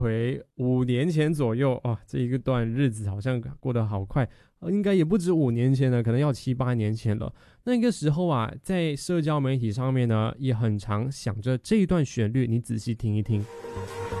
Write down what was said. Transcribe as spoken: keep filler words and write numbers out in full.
回五年前左右啊，这一个段日子好像过得好快，应该也不止五年前了，可能要七八年前了。那个时候啊，在社交媒体上面呢，也很常想着这一段旋律，你仔细听一听。